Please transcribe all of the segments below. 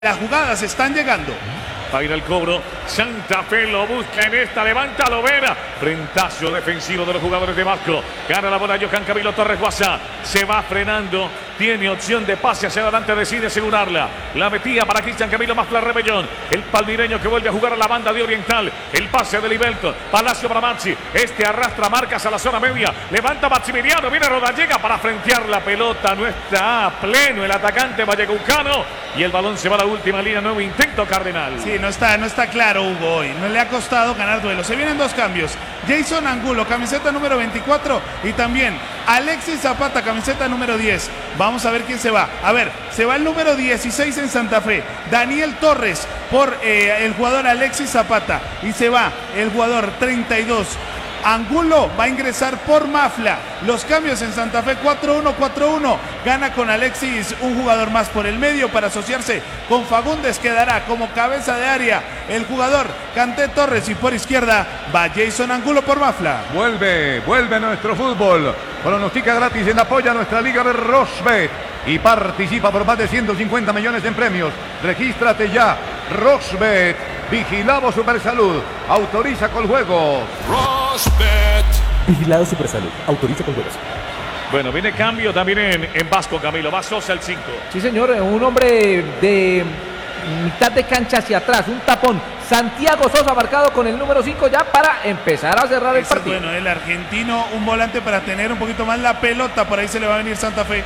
Las jugadas están llegando. Va a ir al cobro. Santa Fe lo busca en esta. Levanta Lovera. Frentazo defensivo de los jugadores de Vasco. Gana la bola Johan Camilo Torres Guasa. Se va frenando. Tiene opción de pase hacia adelante. Decide asegurarla. La metía para Cristian Camilo Mafla Rebellón. El palmireño que vuelve a jugar a la banda de Oriental. El pase de Libelto. Palacio para Maxi. Este arrastra marcas a la zona media. Levanta Maximiliano. Viene Rodallega para frentear la pelota. No está a pleno el atacante vallecaucano. Y el balón se va a la última línea. Nuevo intento Cardenal. Sí, no está claro Hugo hoy. No le ha costado ganar duelos. Se vienen dos cambios. Jason Angulo, camiseta número 24. Y también Alexis Zapata, camiseta número 10. Vamos a ver quién se va. A ver, se va el número 16 en Santa Fe. Daniel Torres por el jugador Alexis Zapata. Y se va el jugador 32. Angulo va a ingresar por Mafla. Los cambios en Santa Fe 4-1, 4-1. Gana con Alexis un jugador más por el medio para asociarse con Fagundes. Quedará como cabeza de área el jugador Canté Torres y por izquierda va Jason Angulo por Mafla. Vuelve nuestro fútbol. Pronostica gratis en apoyo a nuestra liga de Rosbet y participa por más de 150 millones en premios. Regístrate ya. Rosbet. Vigilado Supersalud. Autoriza con juegos. Rosbet. Vigilado Supersalud. Autoriza con juegos. Bueno, viene cambio también en Vasco, Camilo. Va Sosa el 5. Sí, señor. Un hombre de mitad de cancha hacia atrás. Un tapón. Santiago Sosa marcado con el número 5 ya para empezar a cerrar el partido. Bueno, el argentino, un volante para tener un poquito más la pelota. Por ahí se le va a venir Santa Fe.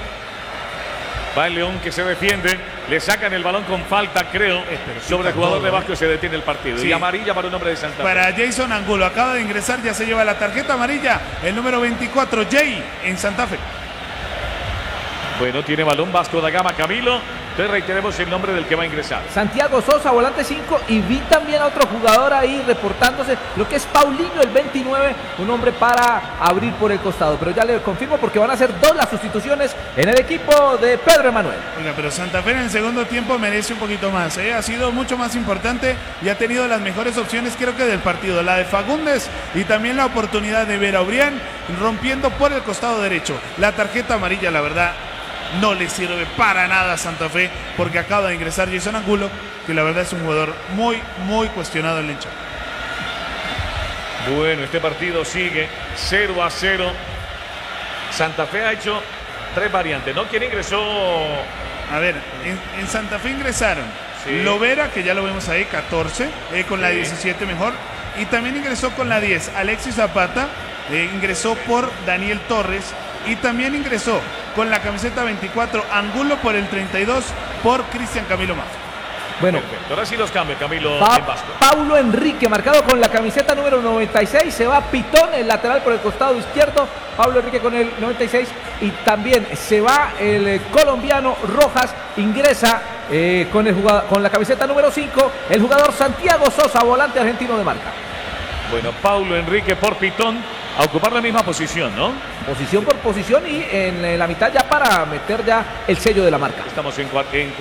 Va el León que se defiende. Le sacan el balón con falta, creo, sobre el jugador de Vasco y se detiene el partido. Sí. Y amarilla para un hombre de Santa Fe. Para Jason Angulo, acaba de ingresar, ya se lleva la tarjeta amarilla, el número 24, Jay, en Santa Fe. Bueno, tiene balón Vasco da Gama, Camilo. Entonces reiteremos el nombre del que va a ingresar. Santiago Sosa, volante 5, y vi también a otro jugador ahí reportándose, lo que es Paulinho, el 29, un hombre para abrir por el costado. Pero ya le confirmo porque van a ser 2 las sustituciones en el equipo de Pedro Emanuel. Oiga, pero Santa Fe en el segundo tiempo merece un poquito más, ha sido mucho más importante y ha tenido las mejores opciones creo que del partido, la de Fagundes y también la oportunidad de ver a Obrián rompiendo por el costado derecho. La tarjeta amarilla, la verdad, no le sirve para nada a Santa Fe porque acaba de ingresar Jason Angulo, que la verdad es un jugador muy cuestionado en la hinchada. Bueno, este partido sigue 0-0. Santa Fe ha hecho 3 variantes, ¿no? ¿Quién ingresó? A ver, en Santa Fe ingresaron Sí. Lovera, que ya lo vemos ahí, 14, con la 17 mejor, y también ingresó con la 10 Alexis Zapata, ingresó por Daniel Torres, y también ingresó con la camiseta 24 Angulo por el 32 por Cristian Camilo Mafla. Bueno, Perfecto. Ahora sí los cambios, Camilo, va en Vasco. Paulo Enrique marcado con la camiseta número 96, se va Pitón, el lateral por el costado izquierdo, Paulo Enrique con el 96 y también se va el colombiano Rojas, ingresa con la camiseta número 5 el jugador Santiago Sosa, volante argentino de marca. Bueno, Paulo Enrique por Pitón a ocupar la misma posición, ¿no? Posición por posición y en la mitad ya para meter ya el sello de la marca. Estamos en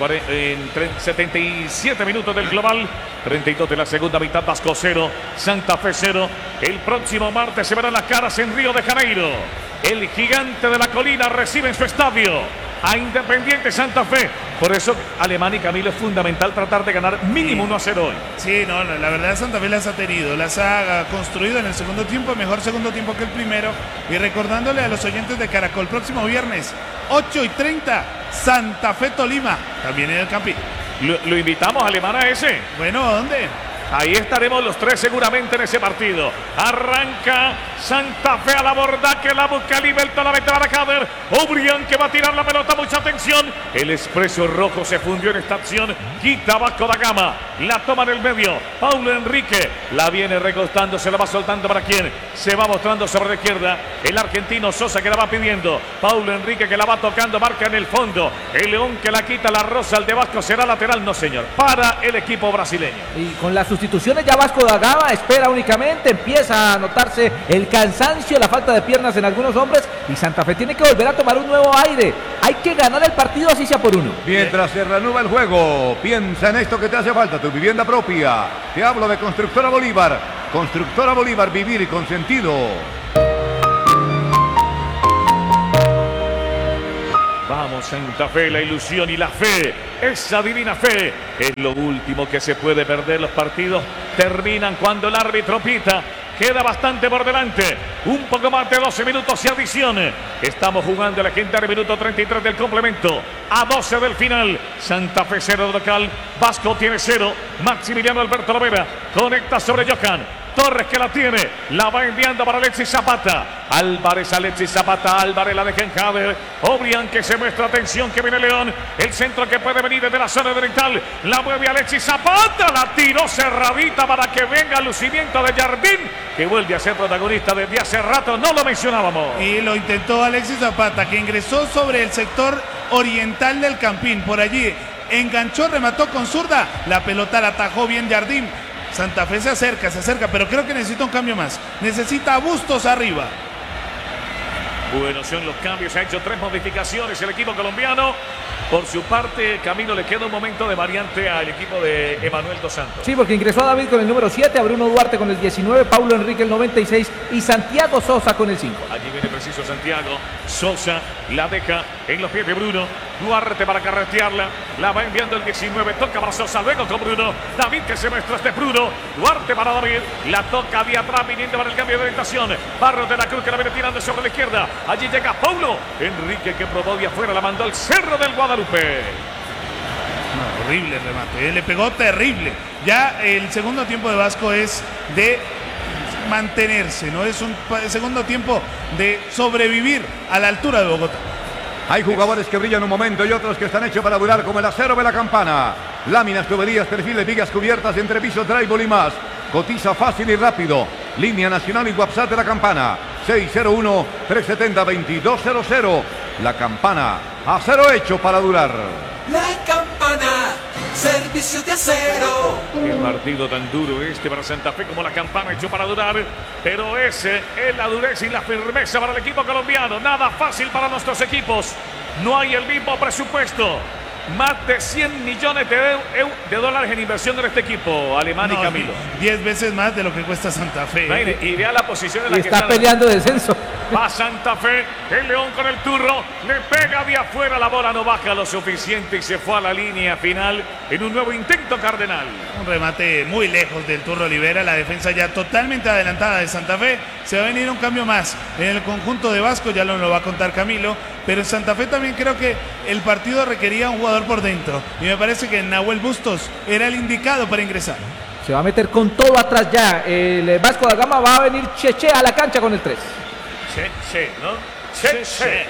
77 minutos del global, 32 de la segunda mitad, Vasco 0, Santa Fe 0. El próximo martes se verán las caras en Río de Janeiro. El gigante de la colina recibe en su estadio a Independiente Santa Fe. Por eso, Alemán y Camilo, es fundamental tratar de ganar mínimo 1-0 hoy. Sí, no, la verdad Santa Fe las ha tenido, las ha construido en el segundo tiempo, mejor segundo tiempo que el primero. Y recordándole a los oyentes de Caracol, próximo viernes, 8:30, Santa Fe Tolima, también en el Campín. Lo invitamos, Alemán, a ese. Bueno, ¿dónde? Ahí estaremos los 3 seguramente en ese partido. Arranca Santa Fe a la borda, que la busca Libelto, la mete para Cader. Obrián que va a tirar la pelota, mucha atención. El expreso rojo se fundió en esta acción. Quita Vasco da Gama, la toma en el medio. Paulo Enrique la viene recostando, se la va soltando para quién. Se va mostrando sobre la izquierda. El argentino Sosa que la va pidiendo. Paulo Enrique que la va tocando, marca en el fondo. El León que la quita, la rosa al de Vasco, será lateral, no señor, para el equipo brasileño. Y con las sustituciones ya Vasco da Gama espera únicamente, empieza a notarse el cansancio, la falta de piernas en algunos hombres y Santa Fe tiene que volver a tomar un nuevo aire. Hay que ganar el partido así sea por uno. Mientras se reanuda el juego, piensa en esto que te hace falta, tu vivienda propia. Te hablo de Constructora Bolívar. Constructora Bolívar, vivir con sentido. Vamos Vamos, Santa Fe, la ilusión y la fe, esa divina fe, es lo último que se puede perder. Los partidos terminan cuando el árbitro pita. Queda bastante por delante. Un poco más de 12 minutos y adición. Estamos jugando el legendario minuto 33 del complemento. A 12 del final. Santa Fe 0 local. Vasco tiene 0. Maximiliano Alberto Lovera conecta sobre Johan Torres, que la tiene, la va enviando para Alexis Zapata. Álvarez, Alexis Zapata, Álvarez la deja en Jader. Obrian, que se muestra atención, que viene León. El centro que puede venir desde la zona oriental. La mueve Alexis Zapata, la tiró cerradita para que venga el lucimiento de Jardín, que vuelve a ser protagonista desde hace rato, no lo mencionábamos. Y lo intentó Alexis Zapata, que ingresó sobre el sector oriental del Campín. Por allí enganchó, remató con zurda. La pelota la atajó bien Jardín. Santa Fe se acerca, pero creo que necesita un cambio más. Necesita a Bustos arriba. Bueno, son los cambios. Ha hecho 3 modificaciones el equipo colombiano. Por su parte, Camilo, le queda un momento de variante al equipo de Emanuel Dos Santos. Sí, porque ingresó a David con el número 7, a Bruno Duarte con el 19, Paulo Enrique el 96 y Santiago Sosa con el 5. Allí viene preciso Santiago. Sosa la deja en los pies de Bruno. Duarte para carretearla. La va enviando el 19. Toca para Sosa. Luego con Bruno. David, que se muestra este Bruno. Duarte para David. La toca de atrás, viniendo para el cambio de orientación. Barros de la Cruz, que la viene tirando sobre la izquierda. Allí llega Paulo Enrique, que probó de afuera. La mandó al Cerro del Guadalupe. No, horrible remate. Le pegó terrible. Ya el segundo tiempo de Vasco es de mantenerse, no es un segundo tiempo de sobrevivir a la altura de Bogotá. Hay jugadores que brillan un momento y otros que están hechos para durar, como el acero de la Campana. Láminas, tuberías, perfiles, vigas cubiertas, entrepisos, drywall y más. Cotiza fácil y rápido. Línea nacional y WhatsApp de la Campana. 601-370-2200. La Campana, acero hecho para durar. La Campana, servicio de acero. Qué partido tan duro este para Santa Fe, como la Campana hecho para durar. Pero ese es la dureza y la firmeza para el equipo colombiano. Nada fácil para nuestros equipos. No hay el mismo presupuesto. Más de 100 millones de dólares en inversión en este equipo, Alemán y Camilo. 10 veces más de lo que cuesta Santa Fe. Mire, y vea la posición en la Y que está peleando descenso. Va Santa Fe, el León con el turro, le pega de afuera, la bola no baja lo suficiente y se fue a la línea final en un nuevo intento Cardenal. Un remate muy lejos del Turro Olivera, la defensa ya totalmente adelantada de Santa Fe. Se va a venir un cambio más en el conjunto de Vasco, ya lo va a contar Camilo, pero en Santa Fe también creo que el partido requería un jugador por dentro y me parece que Nahuel Bustos era el indicado para ingresar. Se va a meter con todo atrás ya. El Vasco da Gama va a venir Cheche a la cancha con el 3. Che, ¿no? Che.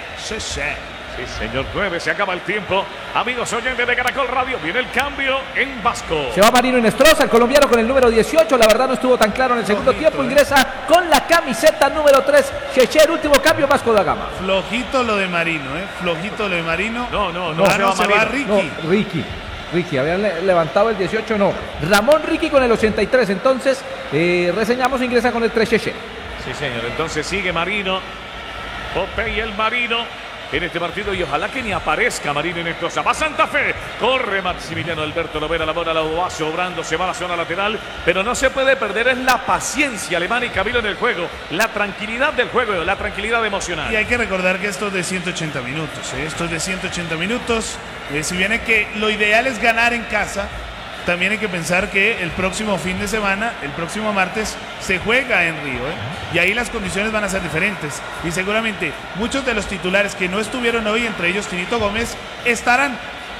Sí, señor, 9, se acaba el tiempo. Amigos oyentes de Caracol Radio, viene el cambio en Vasco. Se va Marino Inestrosa, el colombiano con el número 18. La verdad no estuvo tan claro en el segundo tiempo. Ingresa con la camiseta número 3. Cheche, el último cambio, Vasco da Gama. Flojito lo de Marino, flojito lo de Marino. No, se va Ricky. No, Ricky, habían levantado el 18, no. Ramón Ricky con el 83. Entonces, reseñamos, ingresa con el 3 Cheche. Sí, señor. Entonces sigue Marino. Popeye el Marino en este partido y ojalá que ni aparezca Marino en esto. Va Santa Fe. Corre Maximiliano Alberto Lovera. La bola la va sobrando. Se va a la zona lateral. Pero no se puede perder. Es la paciencia Alemán y Camilo en el juego. La tranquilidad del juego. La tranquilidad emocional. Y hay que recordar que esto es de 180 minutos. Esto es de 180 minutos. Si viene que lo ideal es ganar en casa, también hay que pensar que el próximo fin de semana, el próximo martes, se juega en Río. Y ahí las condiciones van a ser diferentes. Y seguramente muchos de los titulares que no estuvieron hoy, entre ellos Tinito Gómez, estarán.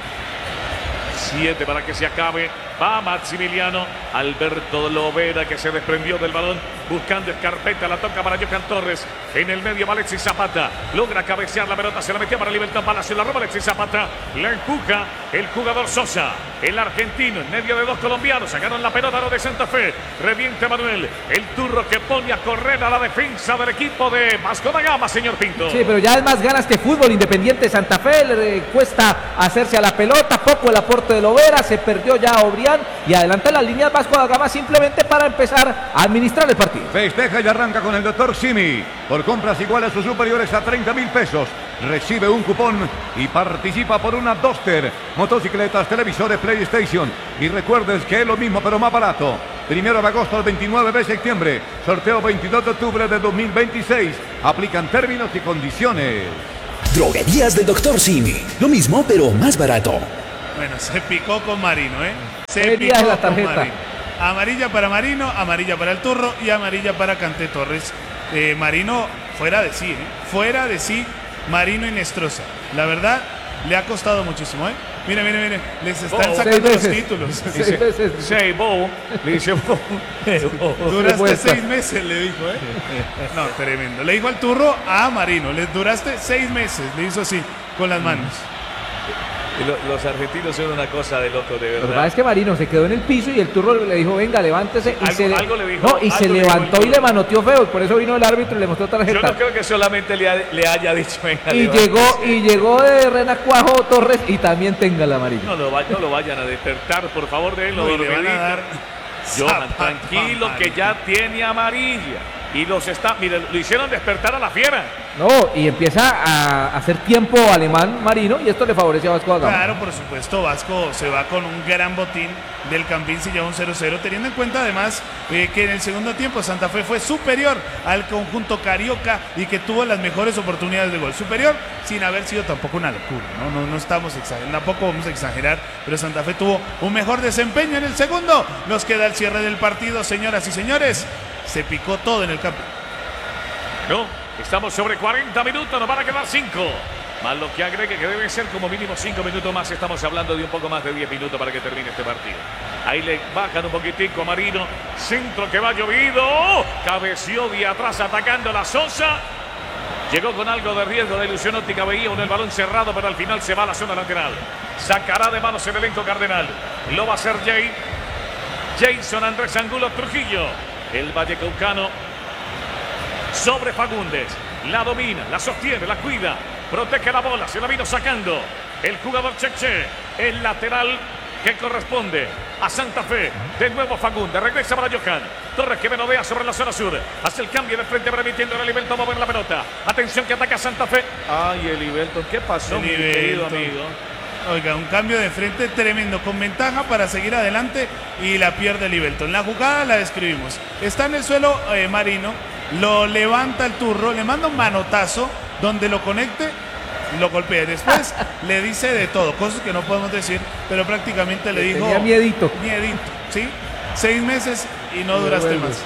7 para que se acabe. Va Maximiliano Alberto Lovera, que se desprendió del balón buscando escarpeta. La toca para Johan Torres. En el medio va Alexis Zapata. Logra cabecear la pelota. Se la metió para Libertad Palacio. La roba Alexis Zapata. La empuja el jugador Sosa. El argentino en medio de 2 colombianos. Sacaron la pelota a lo de Santa Fe. Reviente Manuel. El turro que pone a correr a la defensa del equipo de Vasco da Gama, señor Pinto. Sí, pero ya es más ganas que fútbol. Independiente Santa Fe le cuesta hacerse a la pelota. Poco el aporte de Lovera. Se perdió ya Obrián. Y adelanta la línea Vasco da Gama simplemente para empezar a administrar el partido. Festeja y arranca con el Dr. Simi. Por compras iguales o superiores a 30.000 pesos. Recibe un cupón y participa por una Duster, motocicletas, televisores, PlayStation. Y recuerdes que es lo mismo pero más barato. 1 de agosto al 29 de septiembre. Sorteo 22 de octubre de 2026. Aplican términos y condiciones. Droguerías del Dr. Simi. Lo mismo, pero más barato. Bueno, se picó con Marino, ¿eh? Se Quería picó la con tarjeta. Marino. Amarilla para Marino, amarilla para el Turro y amarilla para Kanté Torres. Marino fuera de sí, ¿eh? Fuera de sí, Marino y Nestroza. La verdad, le ha costado muchísimo, ¿eh? Mire, les están sacando los títulos. 6 veces. Bow, le dice Bow. Duraste 6 meses, le dijo, ¿eh? No, tremendo. Le dijo al Turro a Marino, le duraste 6 meses, le hizo así, con las manos. Los argentinos son una cosa de loco, de Lo que verdad. pasa es que Marino se quedó en el piso y el Turro le dijo, venga, levántese. Y Algo le dijo, no, y se algo le dijo levantó el y Turro. le manoteó feo. Y por eso vino el árbitro y le mostró Yo tarjeta. no creo que solamente le haya dicho venga, Y llegó de Renacuajo Torres y también tenga la amarilla. no lo vayan a despertar, por favor, de él. No, y le van a dar Johan, zapato tranquilo, que amarillo. ya tiene amarilla. Y mire, lo hicieron despertar a la fiera. No, y empieza a hacer tiempo alemán Marino y esto le favorece a Vasco da Gama. Claro, por supuesto, Vasco se va con un gran botín del Campín, se lleva un 0-0, teniendo en cuenta además que en el segundo tiempo Santa Fe fue superior al conjunto carioca y que tuvo las mejores oportunidades de gol. Superior sin haber sido tampoco una locura, no estamos exagerando, tampoco vamos a exagerar, pero Santa Fe tuvo un mejor desempeño en el segundo. Nos queda el cierre del partido, señoras y señores. Se picó todo en el campo. No, estamos sobre 40 minutos, nos van a quedar 5. Más lo que agregue que debe ser como mínimo 5 minutos más. Estamos hablando de un poco más de 10 minutos para que termine este partido. Ahí le bajan un poquitico a Marino. Centro que va llovido. Cabeció de atrás atacando a la Sosa. Llegó con algo de riesgo de ilusión óptica. Veía el balón cerrado, pero al final se va a la zona lateral. Sacará de manos el elenco cardenal. Lo va a hacer Jason Andrés Angulo Trujillo. El vallecaucano sobre Fagundes. La domina, la sostiene, la cuida. Protege la bola, se la vino sacando el jugador Cheche. El lateral que corresponde a Santa Fe. De nuevo Fagundes, regresa para Johan Torres, que menodea sobre la zona sur. Hace el cambio de frente permitiendo a Livelton mover la pelota. Atención que ataca Santa Fe. Ay, el Livelton, ¿qué pasó, mi querido amigo? Oiga, un cambio de frente tremendo, con ventaja para seguir adelante y la pierde Livelton. La jugada la describimos. Está en el suelo Marino, lo levanta el Turro, le manda un manotazo donde lo conecte, lo golpea. Después le dice de todo, cosas que no podemos decir, pero prácticamente le dijo... Tenía miedito. Miedito, ¿sí? 6 meses y no duraste más.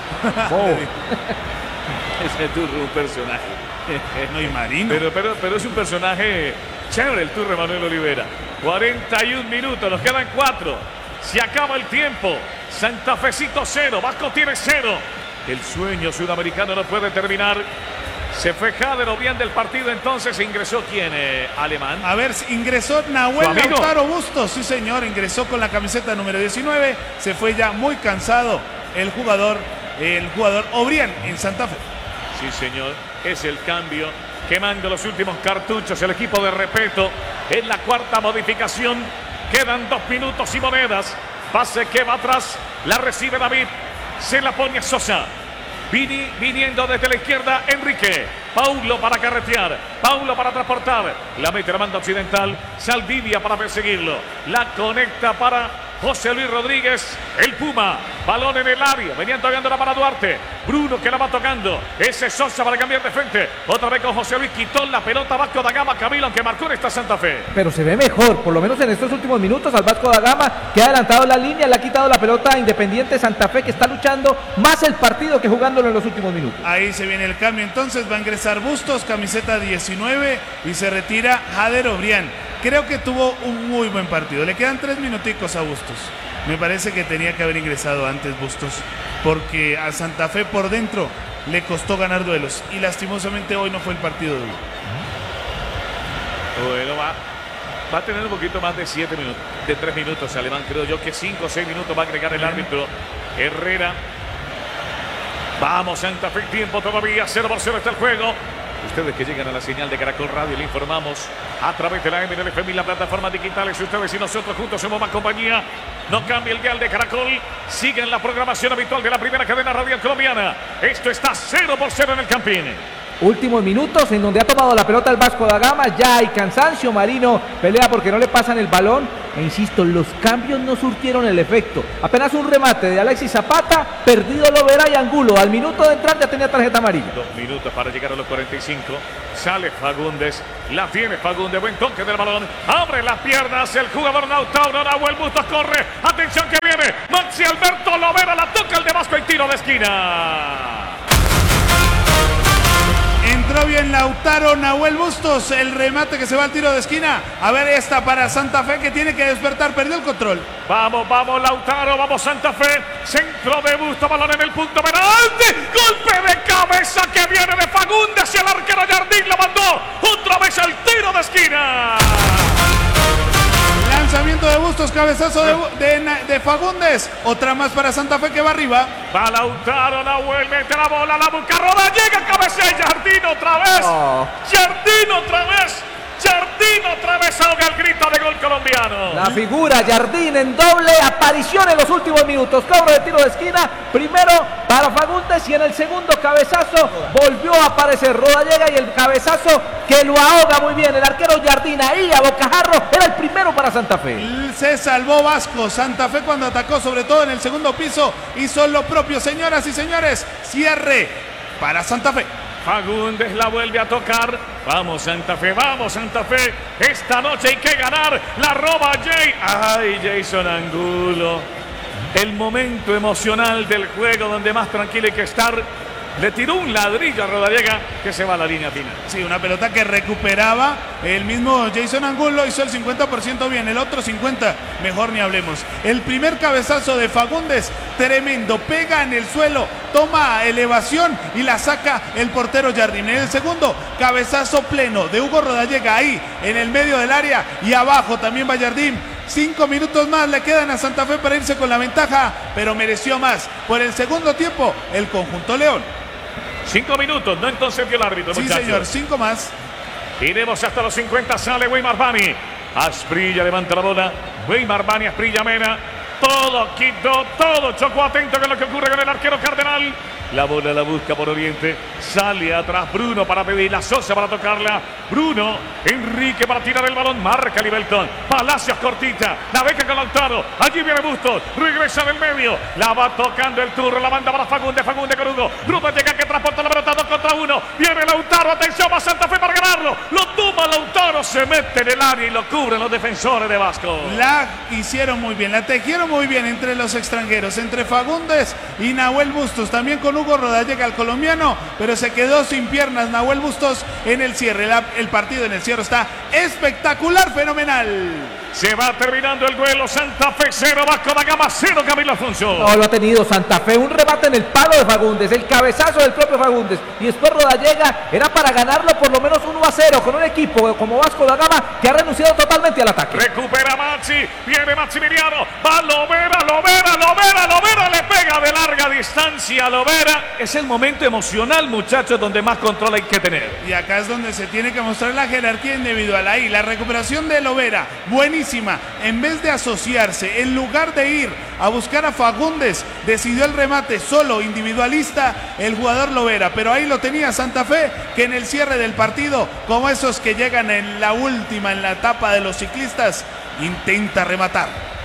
Ese Turro un personaje. No, y Marino. Pero es un personaje chévere el Turro Manuel Olivera. 41 minutos, nos quedan 4. Se acaba el tiempo. Santa Fecito 0, Vasco tiene 0. El sueño sudamericano no puede terminar. Se fue Jader Obián del partido, entonces ingresó ¿quién? Alemán. A ver, ingresó Nahuel Lautaro Bustos, sí señor, ingresó con la camiseta número 19, se fue ya muy cansado el jugador Obrián en Santa Fe. Sí señor, es el cambio, quemando los últimos cartuchos, el equipo de Repeto, en la cuarta modificación, quedan 2 minutos y monedas, pase que va atrás, la recibe David, se la pone a Sosa. Viniendo desde la izquierda, Enrique. Paulo para carretear. Paulo para transportar. La mete la banda occidental. Saldivia para perseguirlo. La conecta para José Luis Rodríguez. El Puma. Balón en el área. Venían tocándola para Duarte. Bruno que la va tocando. Ese Sosa para cambiar de frente. Otra vez con José Luis. Quitó la pelota Vasco da Gama. Camilo, aunque marcó en esta Santa Fe. Pero se ve mejor, por lo menos en estos últimos minutos, al Vasco da Gama, que ha adelantado la línea, le ha quitado la pelota a Independiente Santa Fe, que está luchando más el partido que jugándolo en los últimos minutos. Ahí se viene el cambio, entonces va a ingresar Bustos, camiseta 19, y se retira Jader Obrián. Creo que tuvo un muy buen partido. Le quedan 3 minuticos a Bustos. Me parece que tenía que haber ingresado antes Bustos, porque a Santa Fe por dentro le costó ganar duelos y lastimosamente hoy no fue el partido de hoy. Bueno, va a tener un poquito más de 7 minutos, de 3 minutos Alemán, creo yo que 5 o 6 minutos va a agregar el árbitro Herrera. Vamos Santa Fe, tiempo todavía, 0-0 está el juego. Ustedes que llegan a la señal de Caracol Radio, le informamos a través de la MLFM y las plataformas digitales. Ustedes y nosotros juntos somos más compañía. No cambia el dial de Caracol. Siguen la programación habitual de la primera cadena radial colombiana. Esto está 0-0 en el Campín. Últimos minutos en donde ha tomado la pelota el Vasco da Gama, ya hay cansancio, Marino pelea porque no le pasan el balón, e insisto, los cambios no surtieron el efecto. Apenas un remate de Alexis Zapata, perdido Lovera y Angulo, al minuto de entrar ya tenía tarjeta amarilla. 2 minutos para llegar a los 45, sale Fagundes, la tiene Fagundes, buen toque del balón, abre las piernas el jugador Lautaro, Nahuel Bustos corre, atención que viene, Maxi Alberto Lovera, la toca el de Vasco y tiro de esquina. Entró bien Lautaro, Nahuel Bustos, el remate que se va al tiro de esquina. A ver esta para Santa Fe que tiene que despertar, perdió el control. Vamos, vamos Lautaro, vamos Santa Fe, centro de Bustos, balón en el punto penalti, golpe de cabeza que viene de Fagundes y el arquero Jardín lo mandó otra vez al tiro de esquina. Lanzamiento de Bustos, cabezazo de Fagundes. Otra más para Santa Fe que va arriba. Va Lautaro, Nahuel, mete la bola, la busca, roda, llega, cabecea, Jardín otra vez. Jardín otra vez. Jardín otra vez ahoga el grito de gol colombiano. La figura Jardín en doble aparición en los últimos minutos. Cobro de tiro de esquina. Primero para Fagundes y en el segundo cabezazo volvió a aparecer Rodallega y el cabezazo que lo ahoga muy bien. El arquero Jardín ahí a bocajarro. Era el primero para Santa Fe. Se salvó Vasco. Santa Fe cuando atacó sobre todo en el segundo piso hizo lo propio. Señoras y señores, cierre para Santa Fe. Fagundes la vuelve a tocar. Vamos Santa Fe, vamos Santa Fe. Esta noche hay que ganar. La roba Jay. Ay, Jason Angulo. El momento emocional del juego donde más tranquilo hay que estar. Le tiró un ladrillo a Rodallega que se va a la línea final. Sí, una pelota que recuperaba el mismo Jason Angulo, hizo el 50% bien, el otro 50% mejor ni hablemos. El primer cabezazo de Fagundes, tremendo, pega en el suelo, toma elevación y la saca el portero Jardín. En el segundo, cabezazo pleno de Hugo Rodallega ahí en el medio del área y abajo también va Jardín. 5 minutos más le quedan a Santa Fe para irse con la ventaja, pero mereció más. Por el segundo tiempo, el conjunto León. 5 minutos, no entonces dio el árbitro, sí, muchachos. señor, 5 más. Iremos hasta los 50, sale Weimar Bani. Asprilla levanta la bola. Weimar Bani, Asprilla Mena. Todo quitó, todo chocó, atento con lo que ocurre con el arquero Cardenal. La bola la busca por Oriente. Sale atrás Bruno para pedirla. Sosa para tocarla. Bruno. Enrique para tirar el balón. Marca Libelton. Palacios cortita. La beca con Lautaro. Allí viene Bustos. Regresa del medio. La va tocando el turro. La manda para Fagundes. Fagundes con Hugo. Bruno llega que transporta la pelota 2 contra 1. Viene Lautaro. Atención va Santa Fe para ganarlo. Lo toma Lautaro. Se mete en el área y lo cubren los defensores de Vasco. La hicieron muy bien. La tejieron muy bien entre los extranjeros. Entre Fagundes y Nahuel Bustos. También con Hugo Rodallega, el colombiano, pero se quedó sin piernas Nahuel Bustos en el cierre. El partido en el cierre está espectacular, fenomenal. Se va terminando el duelo. Santa Fe 0, Vasco da Gama 0, Camilo Alfonso. No lo ha tenido Santa Fe, un remate en el palo de Fagundes, el cabezazo del propio Fagundes y después Rodallega era para ganarlo por lo menos 1-0 con un equipo como Vasco da Gama que ha renunciado totalmente al ataque. Recupera Maxi, viene Maximiliano, va Lovera, le pega de larga distancia Lovera. Es el momento emocional, muchachos, donde más control hay que tener. Y acá es donde se tiene que mostrar la jerarquía individual. Ahí la recuperación de Lovera, buenísima. En vez de asociarse, en lugar de ir a buscar a Fagundes, decidió el remate solo, individualista, el jugador Lovera. Pero ahí lo tenía Santa Fe, que en el cierre del partido, como esos que llegan en la última, en la etapa de los ciclistas, intenta rematar.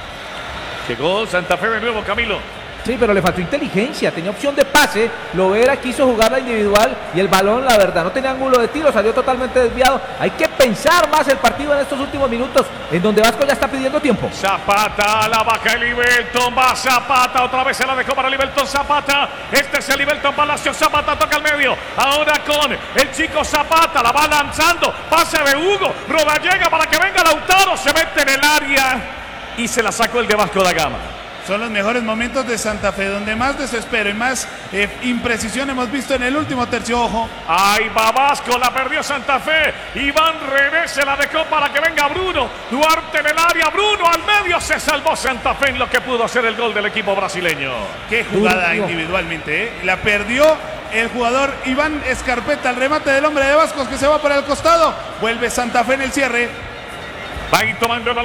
Llegó Santa Fe de nuevo, Camilo. Sí, pero le faltó inteligencia, tenía opción de pase, Lovera quiso jugar la individual y el balón, la verdad, no tenía ángulo de tiro, salió totalmente desviado. Hay que pensar más el partido en estos últimos minutos, en donde Vasco ya está pidiendo tiempo. Zapata, la baja el Libelton, va Zapata, otra vez se la dejó para Libelton, Zapata, este es el Libelton Palacio, Zapata toca al medio, ahora con el chico Zapata, la va lanzando, pase de Hugo, Rodallega para que venga Lautaro, se mete en el área y se la sacó el de Vasco da Gama. Son los mejores momentos de Santa Fe, donde más desespero y más imprecisión hemos visto en el último tercio. Ojo. Ahí va Vasco, la perdió Santa Fe. Iván René se la dejó para que venga Bruno. Duarte en el área, Bruno al medio. Se salvó Santa Fe en lo que pudo hacer el gol del equipo brasileño. Qué jugada individualmente, ¿eh? La perdió el jugador Iván Escarpeta, el remate del hombre de Vascos que se va para el costado. Vuelve Santa Fe en el cierre. Va ahí tomando el balón.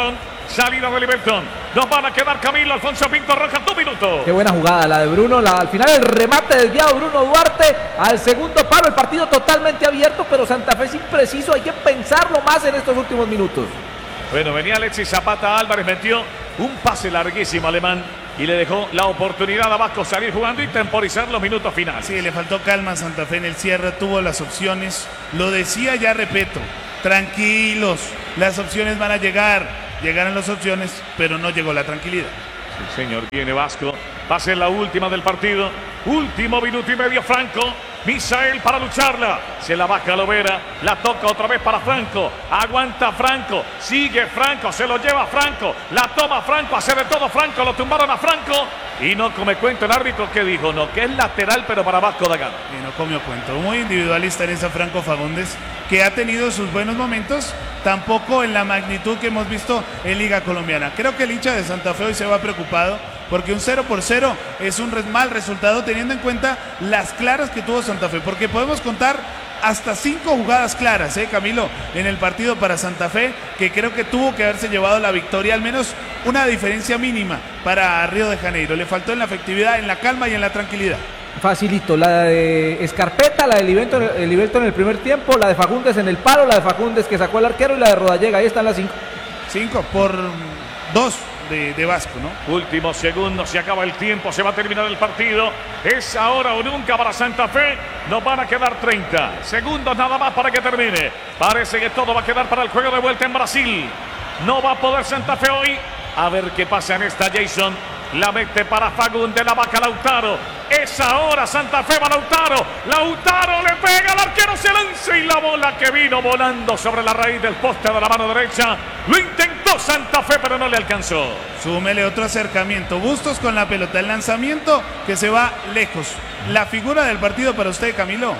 Salida de Liberton. Nos van a quedar Camilo Alfonso Pinto Rojas, 2 minutos. Qué buena jugada la de Bruno. Al final el remate desviado Bruno Duarte al segundo palo. El partido totalmente abierto, pero Santa Fe es impreciso. Hay que pensarlo más en estos últimos minutos. Bueno, venía Alexis Zapata Álvarez, metió un pase larguísimo alemán y le dejó la oportunidad a Vasco salir jugando y temporizar los minutos finales. Sí, le faltó calma a Santa Fe en el cierre, tuvo las opciones. Lo decía, ya repito, tranquilos, las opciones van a llegar. Llegaron las opciones, pero no llegó la tranquilidad. Sí, señor, viene Vasco. Va a ser la última del partido. Último minuto y medio, Franco. Misael para lucharla. Se la baja Lovera. La toca otra vez para Franco. Aguanta Franco. Sigue Franco. Se lo lleva Franco. La toma Franco. Hace de todo Franco. Lo tumbaron a Franco. Y no come cuento el árbitro que dijo. No, que es lateral, pero para Vasco da Gama. Y no comió cuento. Muy individualista en esa Franco Fagundes, que ha tenido sus buenos momentos. Tampoco en la magnitud que hemos visto en Liga Colombiana. Creo que el hincha de Santa Fe hoy se va preocupado, porque un 0-0 es un mal resultado teniendo en cuenta las claras que tuvo Santa Fe, porque podemos contar hasta 5 jugadas claras, Camilo, en el partido para Santa Fe, que creo que tuvo que haberse llevado la victoria, al menos una diferencia mínima para Río de Janeiro. Le faltó en la efectividad, en la calma y en la tranquilidad. Facilito, la de Escarpeta, la de Liberton en el primer tiempo, la de Fagundes en el palo, la de Fagundes que sacó al arquero y la de Rodallega. Ahí están las 5. 5 por 2 de Vasco, ¿no? Últimos segundos, se acaba el tiempo, se va a terminar el partido. Es ahora o nunca para Santa Fe. Nos van a quedar 30 segundos nada más para que termine. Parece que todo va a quedar para el juego de vuelta en Brasil. No va a poder Santa Fe hoy. A ver qué pasa en esta. Jason la mete para Fagundes, la vaca Lautaro. Es ahora Santa Fe, va Lautaro. Lautaro le pega al arquero, se lanza y la bola que vino volando sobre la raíz del poste de la mano derecha. Lo intentó Santa Fe, pero no le alcanzó. Súmele otro acercamiento. Bustos con la pelota. El lanzamiento que se va lejos. La figura del partido para usted, Camilo.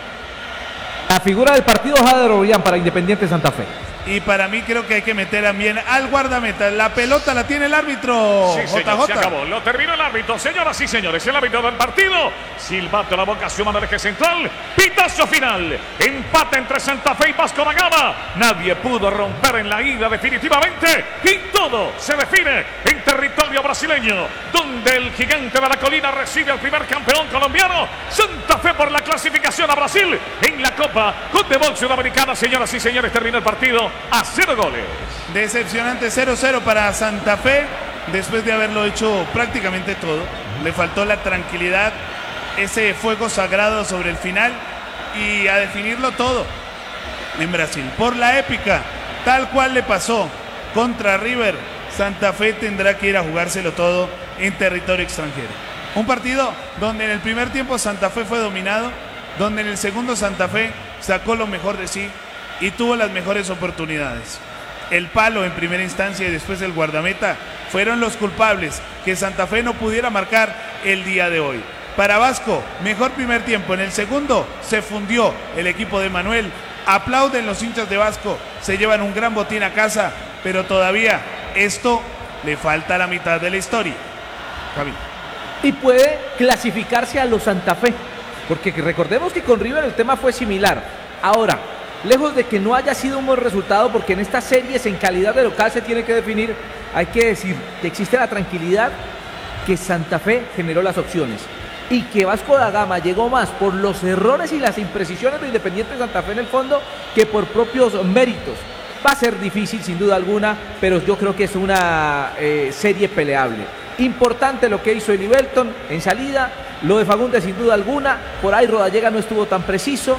La figura del partido, Jader Obrián para Independiente Santa Fe. Y para mí creo que hay que meter también al guardameta. La pelota la tiene el árbitro. Sí, señor, JJ. se acabó. Lo terminó el árbitro. Señoras y señores, el árbitro del partido. Silbato la boca, suma del eje central. Pitazo final. Empate entre Santa Fe y Vasco da Gama. Nadie pudo romper en la ida definitivamente. Y todo se define en territorio brasileño, donde el gigante de la colina recibe al primer campeón colombiano. Santa Fe por la clasificación a Brasil en la Copa Conmebol Sudamericana. Señoras y señores, terminó el partido a 0 goles. Decepcionante 0-0 para Santa Fe, después de haberlo hecho prácticamente todo. Le faltó la tranquilidad, ese fuego sagrado sobre el final y a definirlo todo en Brasil. Por la épica, tal cual le pasó contra River, Santa Fe tendrá que ir a jugárselo todo en territorio extranjero. Un partido donde en el primer tiempo Santa Fe fue dominado, donde en el segundo Santa Fe sacó lo mejor de sí y tuvo las mejores oportunidades. El palo en primera instancia y después el guardameta fueron los culpables que Santa Fe no pudiera marcar el día de hoy. Para Vasco, mejor primer tiempo. En el segundo se fundió el equipo de Manuel. Aplauden los hinchas de Vasco, se llevan un gran botín a casa, pero todavía esto le falta la mitad de la historia. Javi. Y puede clasificarse a los Santa Fe, porque recordemos que con River el tema fue similar. Ahora, lejos de que no haya sido un buen resultado, porque en estas series en calidad de local se tiene que definir, hay que decir que existe la tranquilidad que Santa Fe generó las opciones y que Vasco da Gama llegó más por los errores y las imprecisiones de Independiente Santa Fe en el fondo que por propios méritos. Va a ser difícil sin duda alguna, pero yo creo que es una serie peleable. Importante lo que hizo Eli Belton en salida, lo de Fagundes sin duda alguna, por ahí Rodallega no estuvo tan preciso.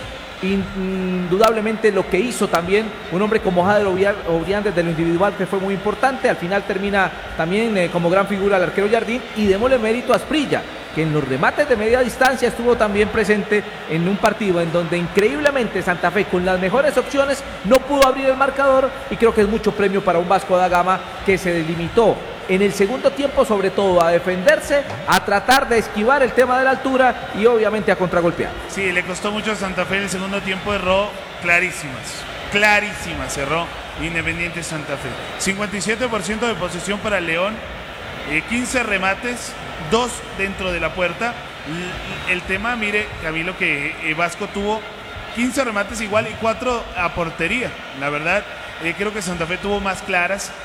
Indudablemente lo que hizo también un hombre como Jader Obrián desde lo individual, que fue muy importante. Al final termina también como gran figura el arquero Jardín, y démosle mérito a Asprilla, que en los remates de media distancia estuvo también presente en un partido en donde increíblemente Santa Fe con las mejores opciones no pudo abrir el marcador, y creo que es mucho premio para un Vasco da Gama que se delimitó en el segundo tiempo sobre todo a defenderse, a tratar de esquivar el tema de la altura y obviamente a contragolpear. Sí, le costó mucho a Santa Fe en el segundo tiempo, erró clarísimas, cerró Independiente Santa Fe. 57% de posesión para el León, 15 remates, 2 dentro de la puerta. El tema, mire, Camilo, que Vasco tuvo 15 remates igual y 4 a portería. La verdad, creo que Santa Fe tuvo más claras.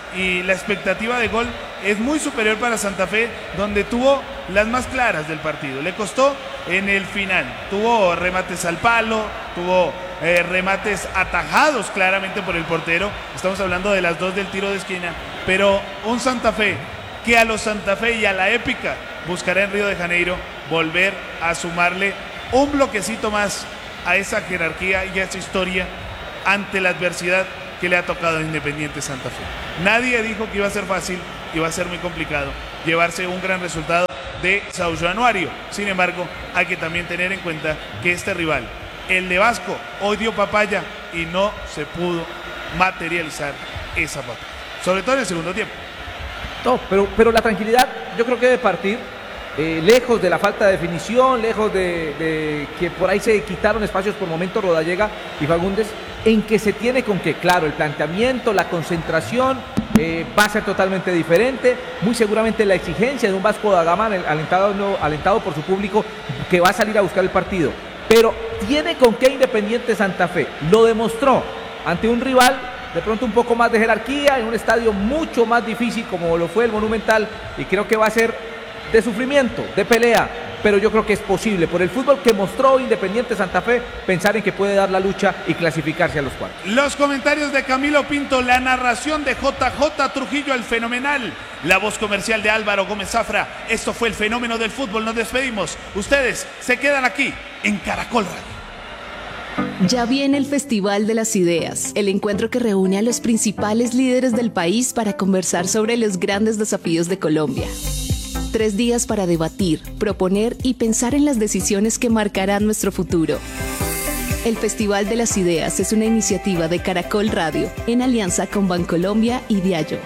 y la expectativa de gol es muy superior para Santa Fe, donde tuvo las más claras del partido. Le costó en el final, tuvo remates al palo, tuvo remates atajados claramente por el portero. Estamos hablando de las dos del tiro de esquina, pero un Santa Fe que a los Santa Fe y a la épica buscará en Río de Janeiro volver a sumarle un bloquecito más a esa jerarquía y a esa historia ante la adversidad que le ha tocado a Independiente Santa Fe. Nadie dijo que iba a ser fácil, iba a ser muy complicado llevarse un gran resultado de São Januario. Sin embargo, hay que también tener en cuenta que este rival, el de Vasco, hoy dio papaya y no se pudo materializar esa papaya, sobre todo en el segundo tiempo. No, pero la tranquilidad yo creo que debe partir lejos de la falta de definición, lejos de que por ahí se quitaron espacios por momentos Rodallega y Fagundes, en que se tiene con que, claro, el planteamiento, la concentración va a ser totalmente diferente, muy seguramente la exigencia de un Vasco da Gama alentado por su público que va a salir a buscar el partido, pero tiene con qué Independiente Santa Fe, lo demostró ante un rival de pronto un poco más de jerarquía, en un estadio mucho más difícil como lo fue el Monumental, y creo que va a ser de sufrimiento, de pelea, pero yo creo que es posible, por el fútbol que mostró Independiente Santa Fe, pensar en que puede dar la lucha y clasificarse a los cuartos. Los comentarios de Camilo Pinto, la narración de JJ Trujillo, el fenomenal, la voz comercial de Álvaro Gómez Zafra. Esto fue el fenómeno del fútbol, nos despedimos. Ustedes se quedan aquí en Caracol Radio. Ya viene el Festival de las Ideas, el encuentro que reúne a los principales líderes del país para conversar sobre los grandes desafíos de Colombia. 3 días para debatir, proponer y pensar en las decisiones que marcarán nuestro futuro. El Festival de las Ideas es una iniciativa de Caracol Radio en alianza con Bancolombia y Diallo.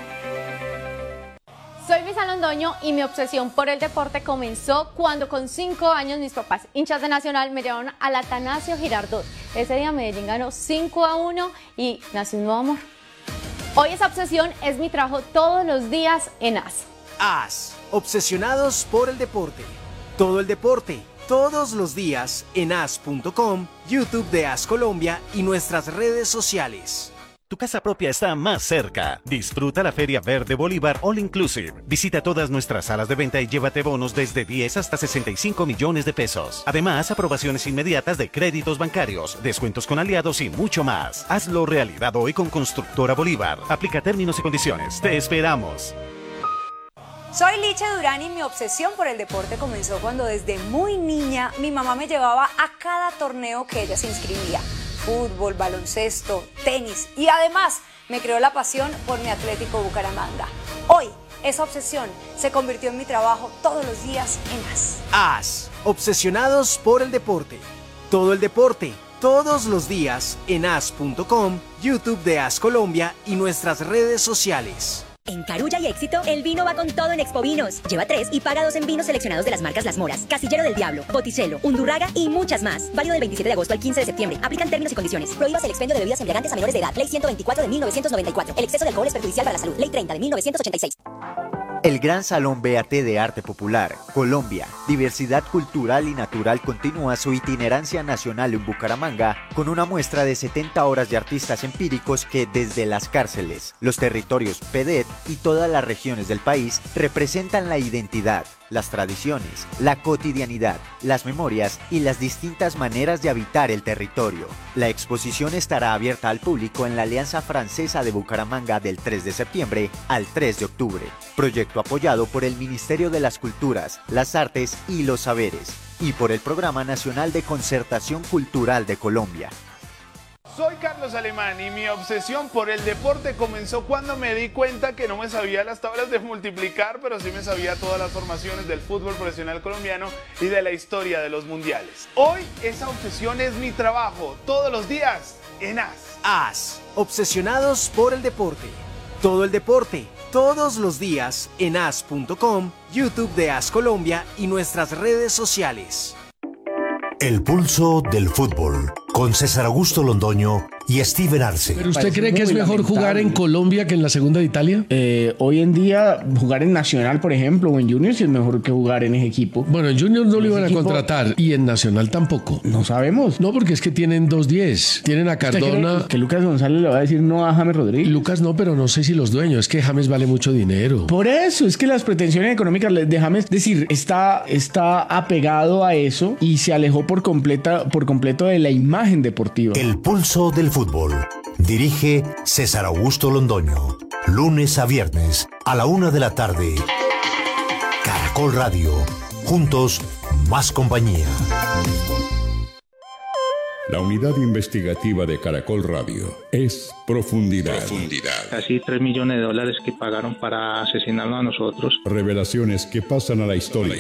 Soy Luisa Londoño y mi obsesión por el deporte comenzó cuando con 5 años mis papás, hinchas de Nacional, me llevaron al Atanasio Girardot. Ese día Medellín ganó 5-1 y nació un nuevo amor. Hoy esa obsesión es mi trabajo todos los días en AS. AS, obsesionados por el deporte. Todo el deporte, todos los días en AS.com, YouTube de AS Colombia y nuestras redes sociales. Tu casa propia está más cerca. Disfruta la Feria Verde Bolívar All Inclusive. Visita todas nuestras salas de venta y llévate bonos desde 10 hasta 65 millones de pesos. Además, aprobaciones inmediatas de créditos bancarios, descuentos con aliados y mucho más. Hazlo realidad hoy con Constructora Bolívar. Aplica términos y condiciones. Te esperamos. Soy Liche Durán y mi obsesión por el deporte comenzó cuando desde muy niña mi mamá me llevaba a cada torneo que ella se inscribía. Fútbol, baloncesto, tenis y además me creó la pasión por mi Atlético Bucaramanga. Hoy esa obsesión se convirtió en mi trabajo todos los días en AS. AS, obsesionados por el deporte. Todo el deporte, todos los días en AS.com, YouTube de AS Colombia y nuestras redes sociales. En Carulla y Éxito, el vino va con todo en Expo Vinos. Lleva 3 y paga 2 en vinos seleccionados de las marcas Las Moras, Casillero del Diablo, Botticelo, Undurraga y muchas más. Válido del 27 de agosto al 15 de septiembre. Aplican términos y condiciones. Prohíbas el expendio de bebidas embriagantes a menores de edad. Ley 124 de 1994. El exceso de alcohol es perjudicial para la salud. Ley 30 de 1986. El Gran Salón BAT de Arte Popular, Colombia, Diversidad Cultural y Natural continúa su itinerancia nacional en Bucaramanga con una muestra de 70 obras de artistas empíricos que desde las cárceles, los territorios PEDET y todas las regiones del país representan la identidad, las tradiciones, la cotidianidad, las memorias y las distintas maneras de habitar el territorio. La exposición estará abierta al público en la Alianza Francesa de Bucaramanga del 3 de septiembre al 3 de octubre. Proyecto apoyado por el Ministerio de las Culturas, las Artes y los Saberes y por el Programa Nacional de Concertación Cultural de Colombia. Soy Carlos Alemán y mi obsesión por el deporte comenzó cuando me di cuenta que no me sabía las tablas de multiplicar, pero sí me sabía todas las formaciones del fútbol profesional colombiano y de la historia de los mundiales. Hoy esa obsesión es mi trabajo, todos los días en AS. AS, obsesionados por el deporte. Todo el deporte, todos los días en AS.com, YouTube de AS Colombia y nuestras redes sociales. El pulso del fútbol con con César Augusto Londoño y Steven Arce. ¿Pero usted cree que es mejor jugar en Colombia que en la segunda de Italia? Hoy en día, jugar en Nacional, por ejemplo, o en Junior, sí es mejor que jugar en ese equipo. Bueno, en Junior no lo iban a contratar y en Nacional tampoco. No sabemos. No, porque es que tienen 2-10. Tienen a Cardona. ¿Que Lucas González le va a decir no a James Rodríguez? Lucas no, pero no sé si los dueños. Es que James vale mucho dinero. Por eso, es que las pretensiones económicas de James, es decir, está apegado a eso y se alejó por completo de la imagen deportiva. El pulso del fútbol. Dirige César Augusto Londoño. Lunes a viernes a la 1 de la tarde. Caracol Radio. Juntos, más compañía. La unidad investigativa de Caracol Radio es Profundidad. Casi $3 millones que pagaron para asesinarnos a nosotros. Revelaciones que pasan a la historia.